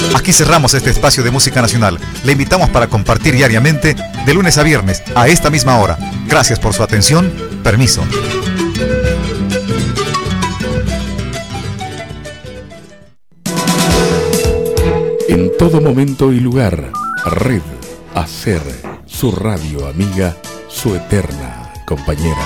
Aquí cerramos este espacio de música nacional. Le invitamos para compartir diariamente de lunes a viernes a esta misma hora. Gracias por su atención. Permiso. En todo momento y lugar, Red Hacer, su radio amiga, su eterna compañera.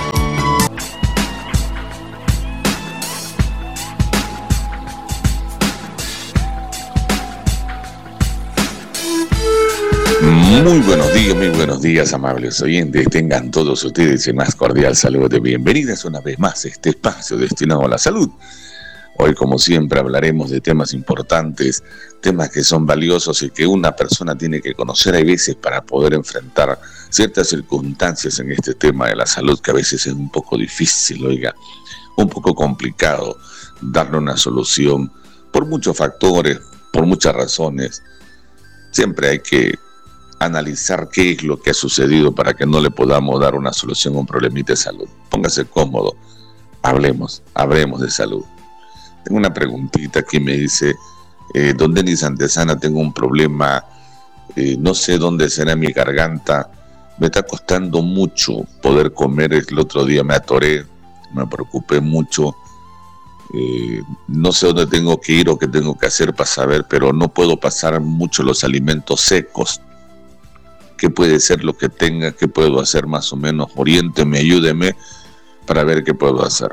Muy buenos días, amables oyentes. Tengan todos ustedes el más cordial saludo de bienvenidas una vez más a este espacio destinado a la salud. Hoy, como siempre, hablaremos de temas importantes, temas que son valiosos y que una persona tiene que conocer a veces para poder enfrentar ciertas circunstancias en este tema de la salud, que a veces es un poco difícil, un poco complicado darle una solución por muchos factores, por muchas razones. Siempre hay que analizar qué es lo que ha sucedido para que no le podamos dar una solución a un problemita de salud. Póngase cómodo, hablemos de salud. Tengo una preguntita que me dice, don Denis Antesana, tengo un problema, no sé dónde será mi garganta, me está costando mucho poder comer, el otro día me atoré, me preocupé mucho, no sé dónde tengo que ir o qué tengo que hacer para saber, pero no puedo pasar mucho los alimentos secos. ¿Qué puede ser lo que tenga? ¿Qué puedo hacer más o menos? Oriénteme, ayúdeme para ver qué puedo hacer.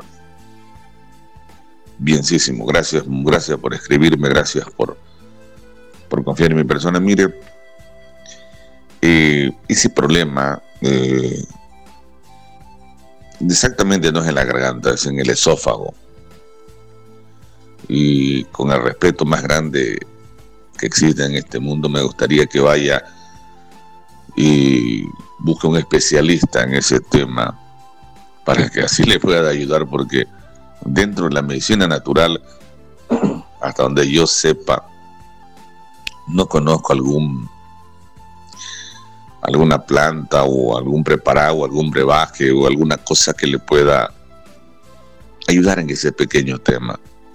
Bienísimo, gracias por escribirme, gracias por confiar en mi persona. Mire, ese problema exactamente no es en la garganta, es en el esófago. Y con el respeto más grande que existe en este mundo, me gustaría que vaya y busque un especialista en ese tema para que así le pueda ayudar, porque dentro de la medicina natural, hasta donde yo sepa, no conozco alguna planta o algún preparado, algún brebaje o alguna cosa que le pueda ayudar en ese pequeño tema.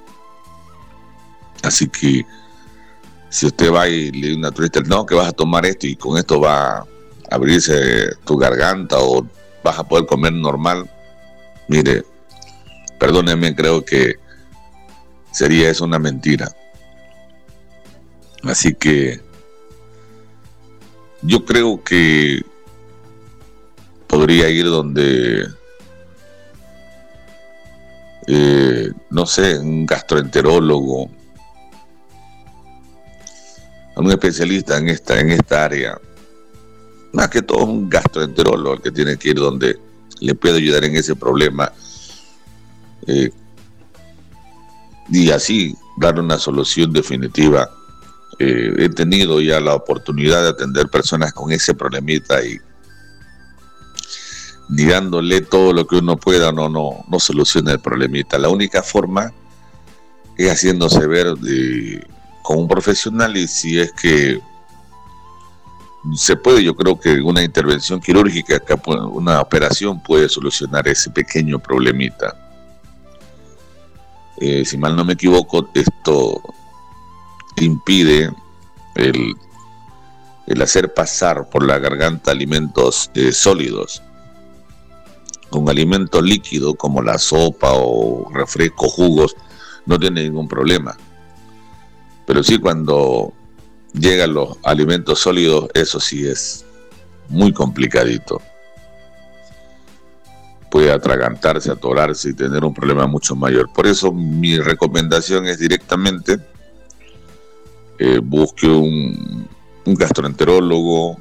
Así que si usted va y le dice a una turista, no, que vas a tomar esto y con esto va a abrirse tu garganta o vas a poder comer normal, mire, perdónenme, creo que sería eso una mentira. Así que yo creo que podría ir donde, no sé, un gastroenterólogo, un especialista en esta área. Más que todo un gastroenterólogo el que tiene que ir donde le puede ayudar en ese problema. Y así dar una solución definitiva. He tenido ya la oportunidad de atender personas con ese problemita y dándole todo lo que uno pueda no soluciona el problemita. La única forma es haciéndose ver con un profesional, y si es que se puede, yo creo que una intervención quirúrgica, una operación puede solucionar ese pequeño problemita. Si mal no me equivoco, esto impide el hacer pasar por la garganta alimentos sólidos. Con alimento líquido como la sopa o refresco, jugos, no tiene ningún problema. Pero sí, cuando llegan los alimentos sólidos, eso sí es muy complicadito. Puede atragantarse, atorarse y tener un problema mucho mayor. Por eso mi recomendación es directamente busque un gastroenterólogo.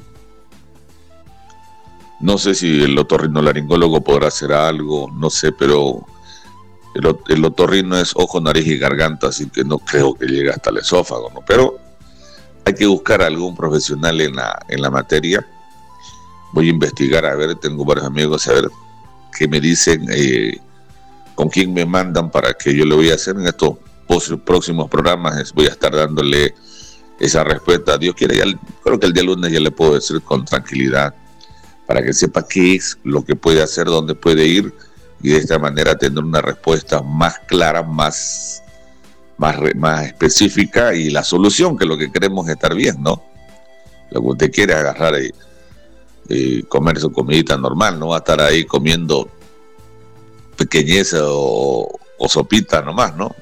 No sé si el otorrinolaringólogo podrá hacer algo, no sé, pero el otorrino es ojo, nariz y garganta, así que no creo que llegue hasta el esófago, ¿no? Pero hay que buscar a algún profesional en la materia. Voy a investigar, a ver, tengo varios amigos, a ver qué me dicen, con quién me mandan para que yo le voy a hacer en estos próximos programas. Voy a estar dándole esa respuesta. Dios quiere, creo que el día lunes ya le puedo decir con tranquilidad, para que sepa qué es lo que puede hacer, dónde puede ir, y de esta manera tener una respuesta más clara, más más específica y la solución, que lo que queremos es estar bien, ¿no? Lo que usted quiere es agarrar y comer su comidita normal, no va a estar ahí comiendo pequeñez o sopita nomás, ¿no?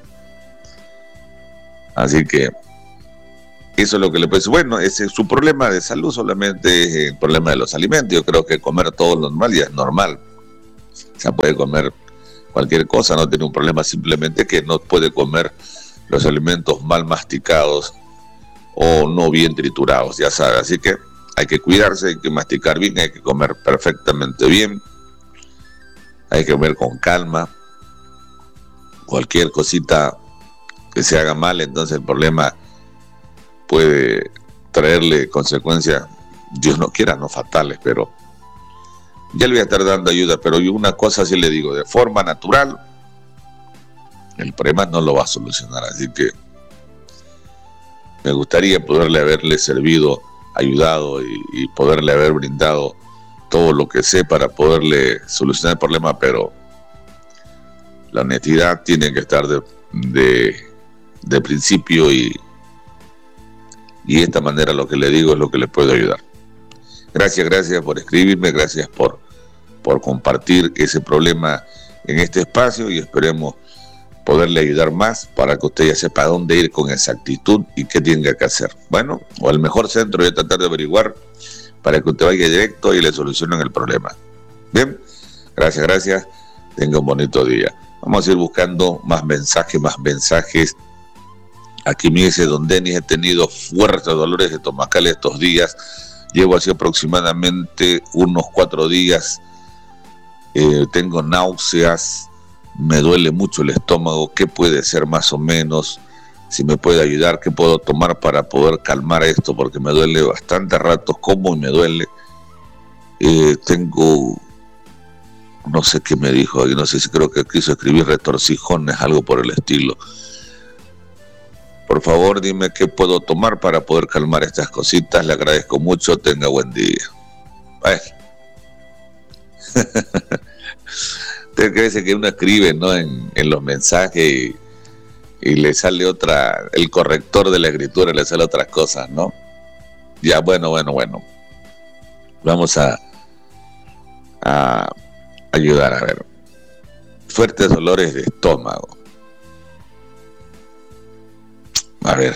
Así que eso es lo que le puede decir. Bueno, ese, su problema de salud solamente es el problema de los alimentos. Yo creo que comer todo lo normal ya es normal. O sea, puede comer cualquier cosa, no tiene un problema, simplemente que no puede comer los alimentos mal masticados o no bien triturados, ya sabe. Así que hay que cuidarse, hay que masticar bien, hay que comer perfectamente bien, hay que comer con calma. Cualquier cosita que se haga mal, entonces el problema puede traerle consecuencias, Dios no quiera, no fatales, pero ya le voy a estar dando ayuda. Pero yo una cosa sí le digo, de forma natural, el problema no lo va a solucionar, así que me gustaría poderle haberle servido, ayudado y poderle haber brindado todo lo que sé para poderle solucionar el problema, pero la honestidad tiene que estar de principio y de esta manera lo que le digo es lo que le puedo ayudar. Gracias por escribirme, gracias por compartir ese problema en este espacio y esperemos poderle ayudar más para que usted ya sepa dónde ir con exactitud y qué tenga que hacer. Bueno, o al mejor centro voy a tratar de averiguar para que usted vaya directo y le solucionen el problema. Bien, gracias, tenga un bonito día. Vamos a ir buscando más mensajes. Aquí me dice don Denis, he tenido fuertes dolores estomacales estos días, llevo así aproximadamente unos 4 días, tengo náuseas, me duele mucho el estómago, ¿qué puede ser más o menos? Si me puede ayudar, ¿qué puedo tomar para poder calmar esto? Porque me duele bastante ratos, como y me duele. Tengo, no sé qué me dijo, no sé si creo que quiso escribir retorcijones, algo por el estilo. Por favor, dime qué puedo tomar para poder calmar estas cositas. Le agradezco mucho, tenga buen día. Usted cree que uno escribe, ¿no? en los mensajes y le sale otra, el corrector de la escritura le sale otras cosas, ¿no? Ya, bueno. Vamos a ayudar, a ver. Fuertes dolores de estómago. A ver.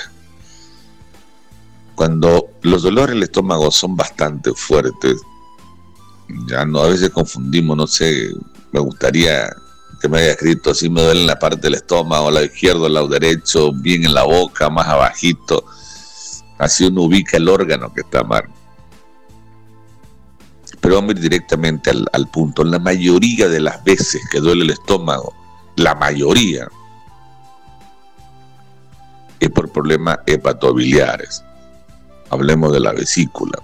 Cuando los dolores del estómago son bastante fuertes, ya no, a veces confundimos, no sé, me gustaría que me haya escrito, si me duele en la parte del estómago, lado izquierdo, lado derecho, bien en la boca, más abajito, así uno ubica el órgano que está mal. Pero vamos a ir directamente al punto. La mayoría de las veces que duele el estómago, la mayoría, es por problemas hepatobiliares. Hablemos de la vesícula.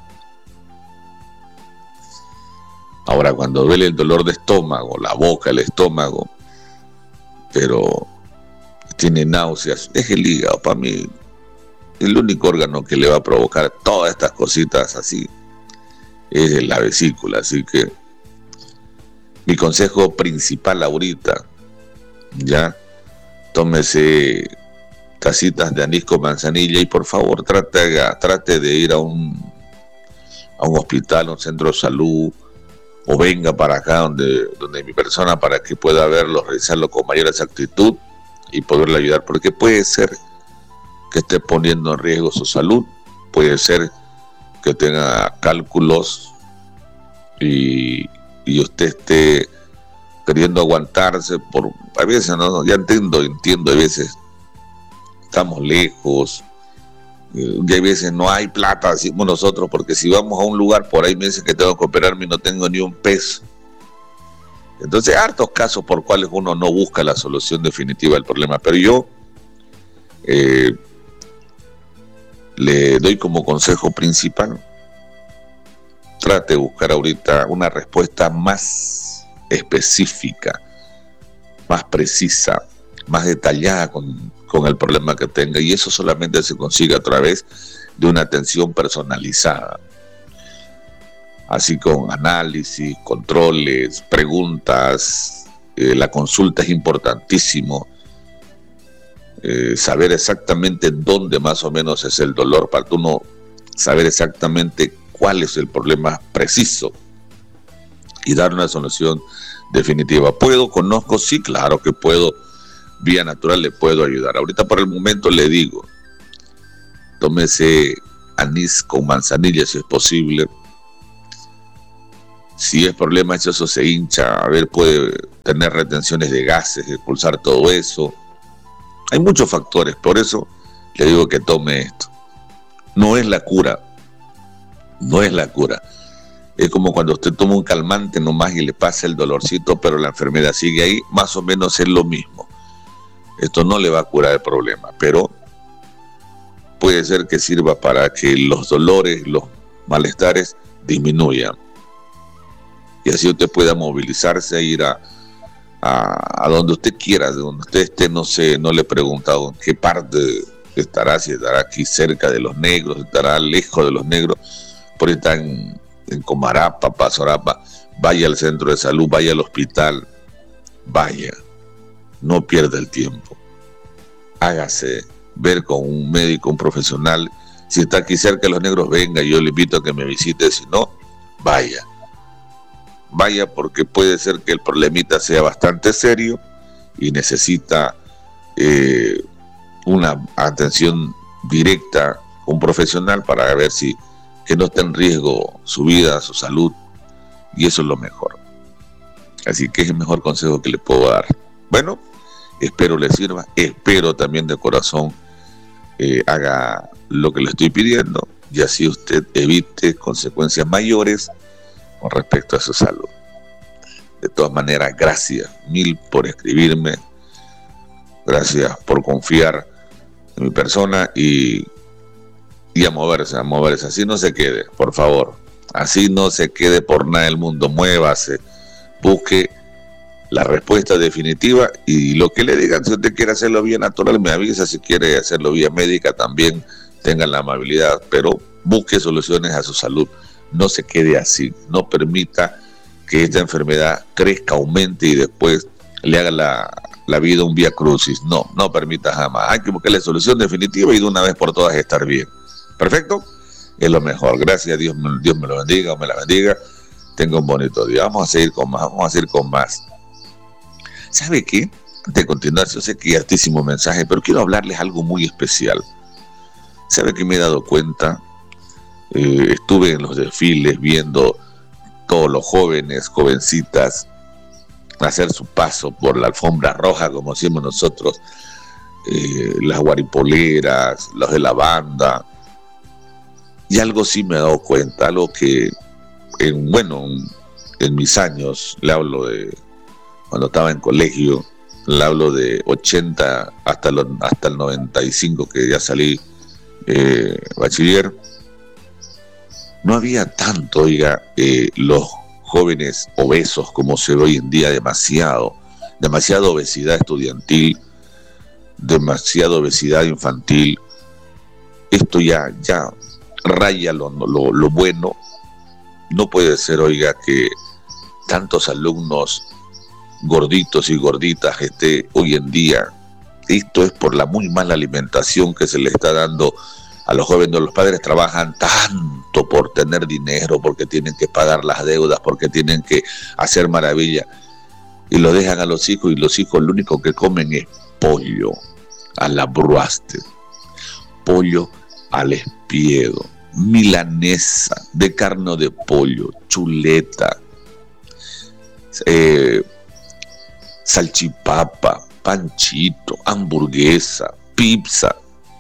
Ahora, cuando duele el dolor de estómago, la boca, el estómago, pero tiene náuseas, es el hígado. Para mí, el único órgano que le va a provocar todas estas cositas así es la vesícula. Así que mi consejo principal ahorita, ya, tómese tacitas de anís con manzanilla y por favor trate de ir a un hospital, a un centro de salud, o venga para acá donde mi persona para que pueda verlo, revisarlo con mayor exactitud y poderle ayudar, porque puede ser que esté poniendo en riesgo su salud, puede ser que tenga cálculos y usted esté queriendo aguantarse a veces, no, ya entiendo, a veces estamos lejos, y a veces no hay plata, decimos nosotros, porque si vamos a un lugar por ahí me dicen que tengo que operarme y no tengo ni un peso. Entonces, hartos casos por cuales uno no busca la solución definitiva del problema. Pero yo le doy como consejo principal, trate de buscar ahorita una respuesta más específica, más precisa, más detallada con el problema que tenga, y eso solamente se consigue a través de una atención personalizada, así con análisis, controles, preguntas. La consulta es importantísimo. saber exactamente dónde más o menos es el dolor, para uno saber exactamente cuál es el problema preciso y dar una solución definitiva. ¿Puedo? ¿Conozco? Sí, claro que puedo. Vía natural le puedo ayudar. Ahorita por el momento le digo, tómese anís con manzanilla si es posible. Si es problema eso se hincha, a ver, puede tener retenciones de gases, expulsar todo eso. Hay muchos factores, por eso le digo que tome esto. No es la cura, no es la cura. Es como cuando usted toma un calmante nomás y le pasa el dolorcito, pero la enfermedad sigue ahí, más o menos es lo mismo. Esto no le va a curar el problema, pero puede ser que sirva para que los dolores, los malestares disminuyan. Y así usted pueda movilizarse e ir a donde usted quiera, de donde usted esté. No sé, no le he preguntado en qué parte estará, si estará aquí cerca de Los Negros, estará lejos de Los Negros, por ahí está en Comarapa, Pasorapa. Vaya al centro de salud, vaya al hospital, vaya, no pierda el tiempo, hágase ver con un médico, un profesional. Si está aquí cerca de Los Negros, venga, yo le invito a que me visite. Si no, vaya, porque puede ser que el problemita sea bastante serio y necesita una atención directa, un profesional, para ver si que no está en riesgo su vida, su salud, y eso es lo mejor. Así que es el mejor consejo que le puedo dar. Bueno, espero le sirva, espero también de corazón haga lo que le estoy pidiendo, y así usted evite consecuencias mayores con respecto a su salud. De todas maneras, gracias mil por escribirme, gracias por confiar en mi persona y a moverse, así no se quede, por favor, así no se quede por nada del mundo, muévase, busque la respuesta definitiva y lo que le digan. Si usted quiere hacerlo vía natural, me avisa. Si quiere hacerlo vía médica, también tengan la amabilidad, pero busque soluciones a su salud. No se quede así, no permita que esta enfermedad crezca, aumente y después le haga la vida un vía crucis. No permita jamás. Hay que buscarle solución definitiva y de una vez por todas estar bien. Perfecto, es lo mejor. Gracias, Dios me lo bendiga o me la bendiga. Tenga un bonito día. Vamos a seguir con más. ¿Sabe qué? Antes de continuar, yo sé que hay altísimo mensaje, pero quiero hablarles algo muy especial. ¿Sabe que me he dado cuenta? Estuve en los desfiles viendo todos los jóvenes, jovencitas, hacer su paso por la alfombra roja, como decimos nosotros, las guaripoleras, los de la banda, y algo sí me he dado cuenta, algo que en mis años, le hablo de cuando estaba en colegio, le hablo de 80 hasta el 95 que ya salí bachiller. No había tanto, los jóvenes obesos como se ve hoy en día, demasiada obesidad estudiantil, demasiada obesidad infantil. Esto ya raya lo bueno. No puede ser, que tantos alumnos gorditos y gorditas hoy en día. Esto es por la muy mala alimentación que se le está dando a los jóvenes. Los padres trabajan tanto por tener dinero, porque tienen que pagar las deudas, porque tienen que hacer maravilla, y lo dejan a los hijos, y los hijos lo único que comen es pollo a la bruaste, pollo al espiedo, milanesa de carne de pollo, chuleta, salchipapa, panchito, hamburguesa, pizza.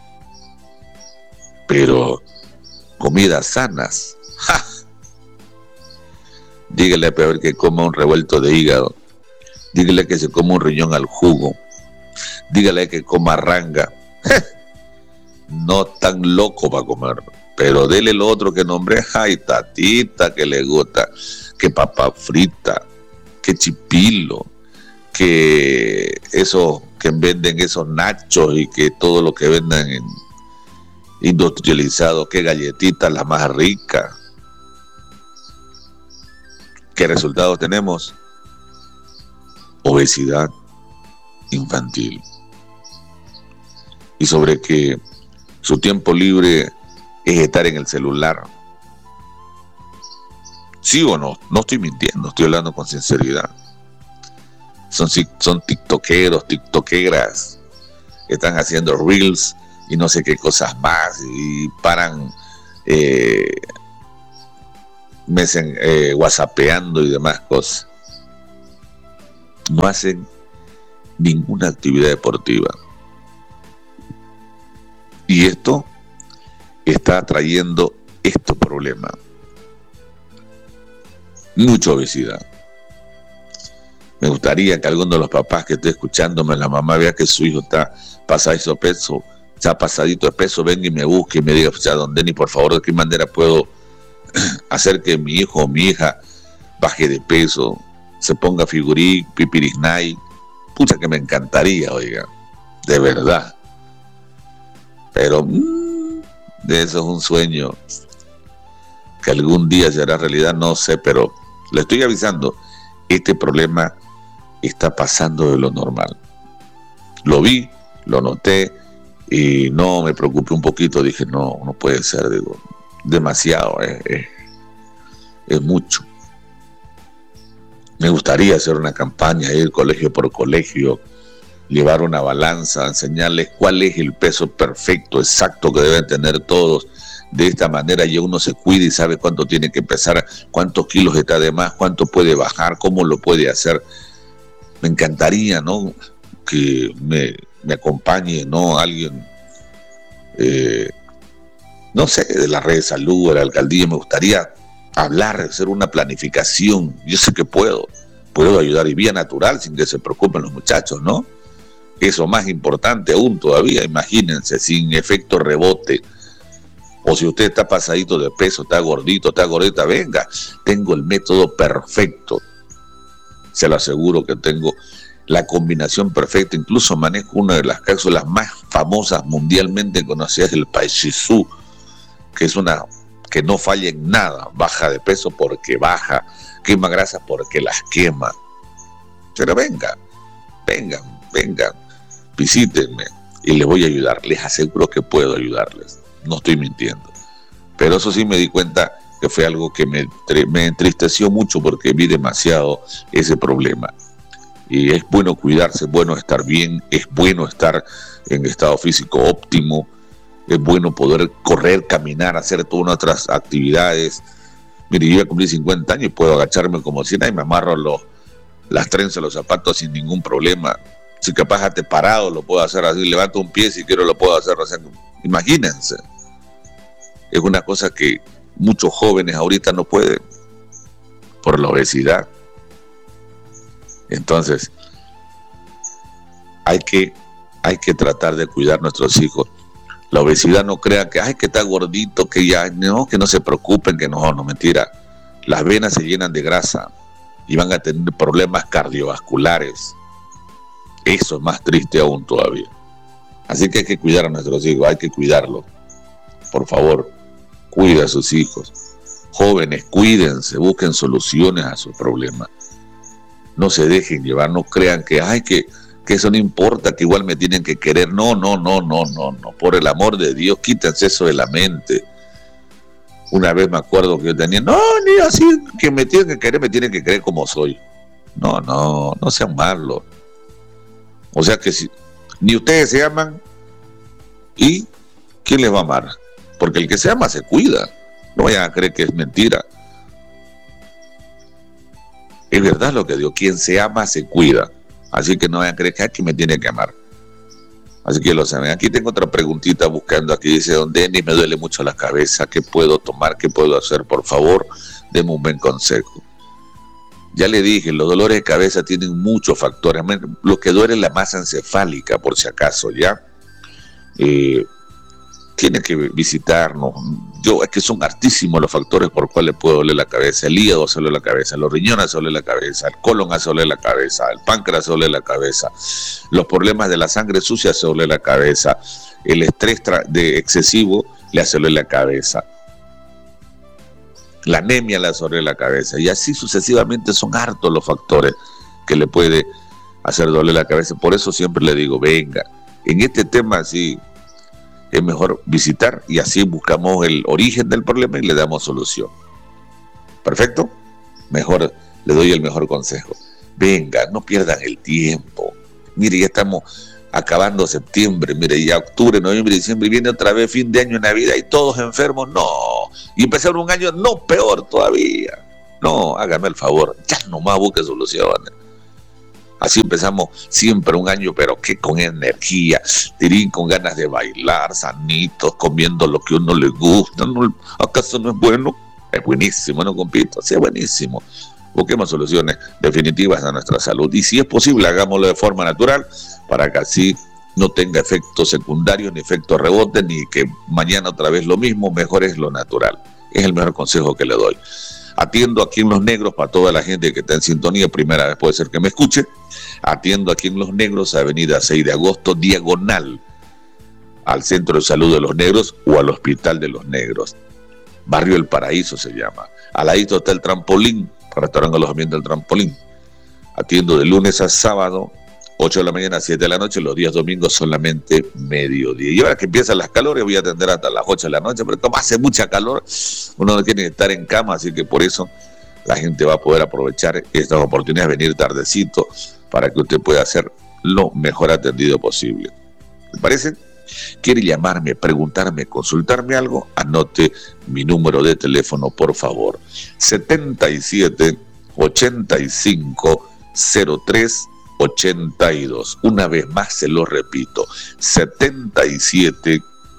Pero comidas sanas, ¡ja! Dígale a peor que coma un revuelto de hígado, dígale que se coma un riñón al jugo, dígale que coma ranga. ¡Ja! No tan loco para comer, pero dele lo otro que nombré. Ay, tatita, que le gusta, que papa frita, que chipilo, que eso que venden esos nachos, y que todo lo que vendan en industrializado, que galletitas las más ricas. ¿Qué resultados tenemos? Obesidad infantil. y sobre que su tiempo libre es estar en el celular. ¿Sí o no? No estoy mintiendo, estoy hablando con sinceridad. Son tiktokeros, tiktokeras, están haciendo reels y no sé qué cosas más, y paran whatsappeando y demás cosas. No hacen ninguna actividad deportiva. Y esto está trayendo estos problemas. Mucha obesidad. Me gustaría que alguno de los papás que esté escuchándome, la mamá, vea que su hijo está pasadito de peso, venga y me busque y me diga, o sea, don Denny, por favor, ¿de qué manera puedo hacer que mi hijo o mi hija baje de peso, se ponga figurí, pipirisnay? Pucha, que me encantaría, oiga, de verdad. Pero de eso es un sueño que algún día será realidad, no sé, pero le estoy avisando, este problema está pasando de lo normal. Lo vi, lo noté y no me preocupé un poquito, dije, no puede ser, digo, demasiado, es mucho. Me gustaría hacer una campaña, ir colegio por colegio, llevar una balanza, enseñarles cuál es el peso perfecto, exacto que deben tener todos. De esta manera ya uno se cuida y sabe cuánto tiene que pesar, cuántos kilos está de más, cuánto puede bajar, cómo lo puede hacer. Me encantaría, ¿no?, que me acompañe, ¿no?, alguien, no sé, de la red de salud, de la alcaldía. Me gustaría hablar, hacer una planificación. Yo sé que puedo ayudar, y vía natural, sin que se preocupen los muchachos, ¿no? Eso más importante aún todavía, imagínense, sin efecto rebote. O si usted está pasadito de peso, está gordito, está gordita, venga, tengo el método perfecto. Se lo aseguro que tengo la combinación perfecta. Incluso manejo una de las cápsulas más famosas mundialmente conocidas, el Paishizu, que es una que no falla en nada. Baja de peso porque baja, quema grasas porque las quema. Pero vengan, visítenme y les voy a ayudar. Les aseguro que puedo ayudarles. No estoy mintiendo. Pero eso sí me di cuenta que fue algo que me entristeció mucho, porque vi demasiado ese problema. Y es bueno cuidarse, es bueno estar bien, es bueno estar en estado físico óptimo, es bueno poder correr, caminar, hacer todas otras actividades. Mire, yo voy a cumplir 50 años y puedo agacharme como si nada y me amarro las trenzas, los zapatos sin ningún problema. Si capaz esté parado, lo puedo hacer así, levanto un pie si quiero, lo puedo hacer así. Imagínense. Es una cosa que muchos jóvenes ahorita no pueden por la obesidad. Entonces, hay que tratar de cuidar a nuestros hijos. La obesidad, no crean que que está gordito, que ya no, que no se preocupen, que no, mentira. Las venas se llenan de grasa y van a tener problemas cardiovasculares. Eso es más triste aún todavía. Así que hay que cuidar a nuestros hijos, hay que cuidarlos. Por favor, cuida a sus hijos. Jóvenes, cuídense, busquen soluciones a sus problemas. No se dejen llevar, no crean que eso no importa, que igual me tienen que querer. No. Por el amor de Dios, quítense eso de la mente. Una vez me acuerdo que yo tenía, ni así, que me tienen que querer como soy. No sean malos. O sea que si ni ustedes se aman, ¿y quién les va a amar? Porque el que se ama se cuida. No vayan a creer que es mentira. Es verdad lo que digo, quien se ama se cuida. Así que no vayan a creer que me tiene que amar. Así que lo saben. Aquí tengo otra preguntita buscando. Aquí dice: don Denny, me duele mucho la cabeza. ¿Qué puedo tomar? ¿Qué puedo hacer? Por favor, denme un buen consejo. Ya le dije, los dolores de cabeza tienen muchos factores. Lo que duele es la masa encefálica, por si acaso, ¿ya? Tiene que visitarnos. Es que son hartísimos los factores por cuales puede doler la cabeza. El hígado se duele la cabeza, los riñones se duele la cabeza, el colon se duele la cabeza, el páncreas se duele la cabeza, los problemas de la sangre sucia se duele la cabeza, el estrés excesivo le hace doler la cabeza, la anemia le hace doler la cabeza, y así sucesivamente. Son hartos los factores que le puede hacer doler la cabeza. Por eso siempre le digo, venga, en este tema sí, es mejor visitar y así buscamos el origen del problema y le damos solución. ¿Perfecto? Mejor, le doy el mejor consejo. Venga, no pierdan el tiempo. Mire, ya estamos acabando septiembre, mire, ya octubre, noviembre, diciembre, y viene otra vez fin de año, Navidad, y todos enfermos, no. Y empezar un año, no, peor todavía. No, hágame el favor, ya nomás busque soluciones. Así empezamos siempre un año, pero que con energía, tirín, con ganas de bailar, sanitos, comiendo lo que a uno le gusta. ¿No? ¿Acaso no es bueno? Es buenísimo, ¿no, compito? Sí, es buenísimo. Busquemos soluciones definitivas a nuestra salud. Y si es posible, hagámoslo de forma natural, para que así no tenga efectos secundarios, ni efectos rebotes, ni que mañana otra vez lo mismo. Mejor es lo natural. Es el mejor consejo que le doy. Atiendo aquí en Los Negros, para toda la gente que está en sintonía, primera vez puede ser que me escuche. Atiendo aquí en Los Negros, avenida 6 de agosto, diagonal al Centro de Salud de Los Negros o al Hospital de Los Negros. Barrio El Paraíso se llama. Al ladito está el Trampolín, restaurante alojamiento del Trampolín. Atiendo de lunes a sábado, 8 de la mañana a 7 de la noche, los días domingos solamente mediodía. Y ahora que empiezan las calores voy a atender hasta las 8 de la noche, pero como hace mucha calor, uno no tiene que estar en cama, así que por eso la gente va a poder aprovechar estas oportunidades, venir tardecito, para que usted pueda ser lo mejor atendido posible. ¿Le parece? ¿Quiere llamarme, preguntarme, consultarme algo? Anote mi número de teléfono, por favor. 77 85 03 82. Una vez más se lo repito. 77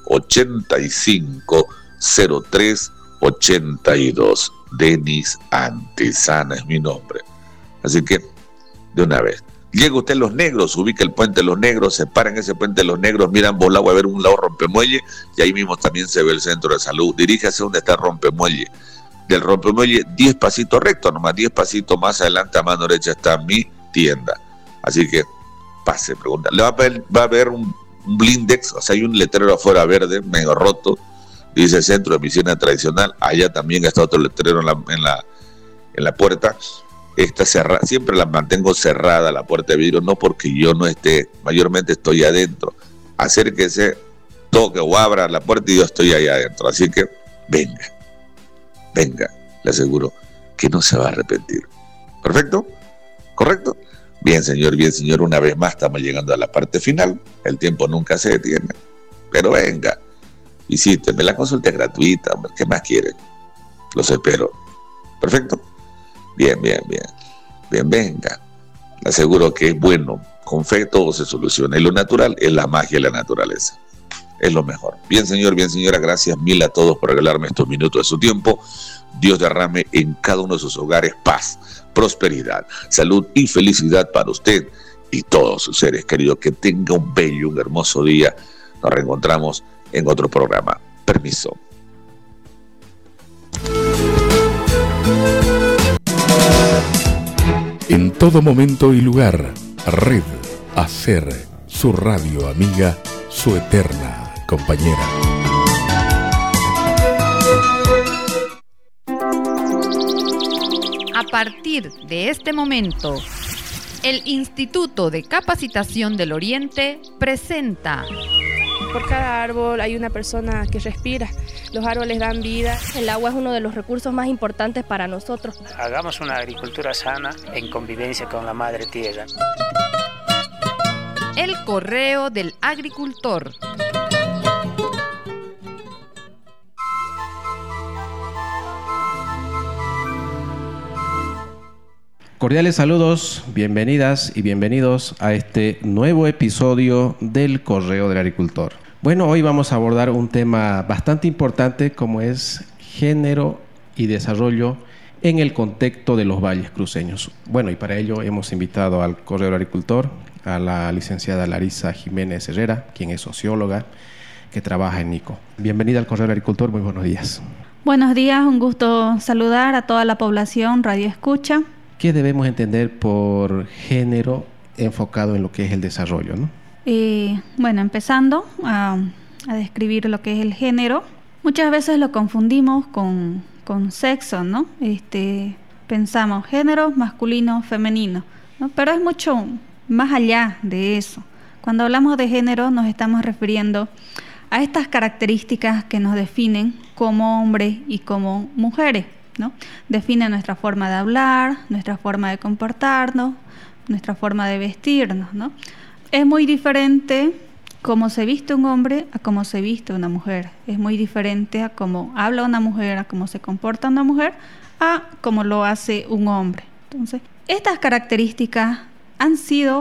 85 03 82. Denis Antesana es mi nombre. Así que, de una vez. Llega usted a Los Negros, ubica el puente de Los Negros, se para en ese puente de Los Negros, mira ambos lados, a ver un lado Rompemuelle, y ahí mismo también se ve el centro de salud. Diríjase donde está Rompemuelle. Del Rompemuelle, 10 pasitos rectos, nomás 10 pasitos más adelante, a mano derecha está mi tienda. Así que, pase, pregunta. Le va a ver un blindex, o sea, hay un letrero afuera verde, medio roto, dice Centro de Medicina Tradicional. Allá también está otro letrero en la puerta. Está cerrada, siempre la mantengo cerrada la puerta de vidrio, no porque yo no esté, mayormente estoy adentro. Acérquese, toque o abra la puerta y yo estoy ahí adentro. Así que venga, le aseguro que no se va a arrepentir. ¿Perfecto? ¿Correcto? Bien, señor, una vez más estamos llegando a la parte final. El tiempo nunca se detiene. Pero venga, visíteme, la consulta es gratuita, hombre. ¿Qué más quiere? Los espero. ¿Perfecto? Bien, venga. Le aseguro que es bueno. Con fe todo se soluciona. Y lo natural es la magia de la naturaleza. Es lo mejor. Bien, señor, bien, señora. Gracias mil a todos por regalarme estos minutos de su tiempo. Dios derrame en cada uno de sus hogares paz, prosperidad, salud y felicidad para usted y todos sus seres queridos. Que tenga un bello, un hermoso día. Nos reencontramos en otro programa. Permiso. En todo momento y lugar, Red Hacer, su radio amiga, su eterna compañera. A partir de este momento, el Instituto de Capacitación del Oriente presenta... Por cada árbol hay una persona que respira. Los árboles dan vida. El agua es uno de los recursos más importantes para nosotros. Hagamos una agricultura sana en convivencia con la madre tierra. El correo del agricultor. Cordiales saludos, bienvenidas y bienvenidos a este nuevo episodio del Correo del Agricultor. Bueno, hoy vamos a abordar un tema bastante importante como es género y desarrollo en el contexto de los valles cruceños. Bueno, y para ello hemos invitado al Correo del Agricultor a la licenciada Larisa Jiménez Herrera, quien es socióloga, que trabaja en NICO. Bienvenida al Correo del Agricultor, muy buenos días. Buenos días, un gusto saludar a toda la población Radio Escucha. ¿Qué debemos entender por género enfocado en lo que es el desarrollo, ¿no? Bueno, empezando a describir lo que es el género, muchas veces lo confundimos con sexo, ¿no? Pensamos género masculino, femenino, ¿no? Pero es mucho más allá de eso. Cuando hablamos de género nos estamos refiriendo a estas características que nos definen como hombres y como mujeres, ¿no? Define nuestra forma de hablar, nuestra forma de comportarnos, nuestra forma de vestirnos, ¿no? Es muy diferente cómo se viste un hombre a cómo se viste una mujer. Es muy diferente a cómo habla una mujer, a cómo se comporta una mujer, a cómo lo hace un hombre. Entonces, estas características han sido